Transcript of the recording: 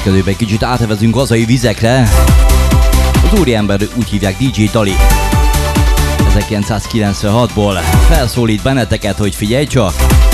Következőben kicsit átvezünk hazai vizekre. Az úriember úgy hívják DJ Dali. 1996-ból felszólít benneteket, hogy figyelj csak!